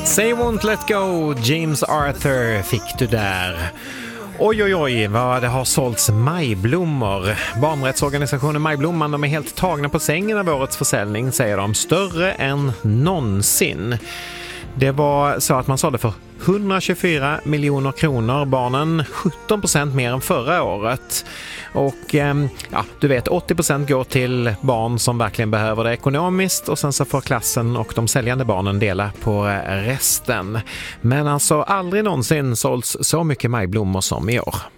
Say Won't Let Go, James Arthur fick du där. Oj, oj, oj, vad det har sålts majblommor. Barnrättsorganisationen Majblomman, de är helt tagna på sängen av årets försäljning, säger de. Större än någonsin. Det var så att man sålde för 124 miljoner kronor. Barnen 17% mer än förra året. Och ja, du vet, 80% går till barn som verkligen behöver det ekonomiskt, och sen så får klassen och de säljande barnen dela på resten. Men alltså aldrig någonsin sålts så mycket majblommor som i år.